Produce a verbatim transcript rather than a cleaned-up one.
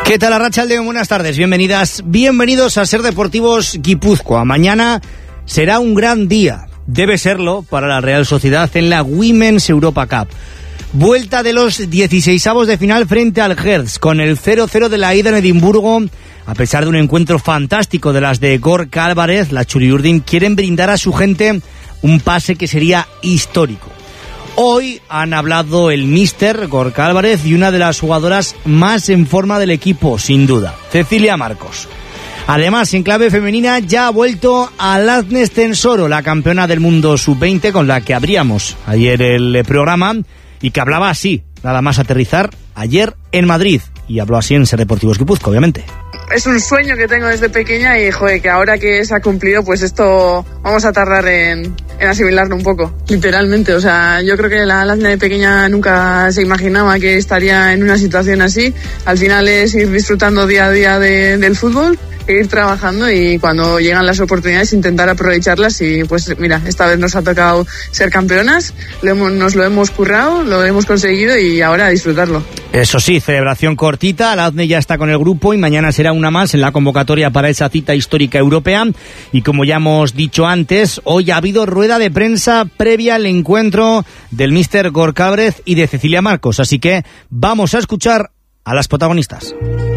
¿Qué tal, Arratsaldeon? Buenas tardes, bienvenidas, bienvenidos a Ser Deportivos Guipúzcoa. Mañana será un gran día, debe serlo para la Real Sociedad en la Women's Europa Cup. Vuelta de los dieciseisavos de final frente al Hertz, con el cero cero de la ida en Edimburgo. A pesar de un encuentro fantástico de las de Gorka Álvarez, las Churiurdin quieren brindar a su gente un pase que sería histórico. Hoy han hablado el míster Gorka Álvarez y una de las jugadoras más en forma del equipo, sin duda, Cecilia Marcos. Además, en clave femenina ya ha vuelto Alazne Stensoro, la campeona del mundo sub veinte con la que abríamos ayer el programa y que hablaba así, nada más aterrizar ayer en Madrid, y habló así en Ser Deportivos Guipúzcoa, obviamente. Es un sueño que tengo desde pequeña y, joder, que ahora que se ha cumplido, pues esto vamos a tardar en, en asimilarlo un poco, literalmente. O sea, yo creo que la Alazne de pequeña nunca se imaginaba que estaría en una situación así. Al final es ir disfrutando día a día de, del fútbol, e ir trabajando, y cuando llegan las oportunidades intentar aprovecharlas. Y pues mira, esta vez nos ha tocado ser campeonas, lo hemos, nos lo hemos currado, lo hemos conseguido y ahora a disfrutarlo. Eso sí, celebración cortita, Alazne ya está con el grupo y mañana será una más en la convocatoria para esa cita histórica europea. Y como ya hemos dicho antes, hoy ha habido rueda de prensa previa al encuentro del míster Gorka Álvarez y de Cecilia Marcos, así que vamos a escuchar a las protagonistas.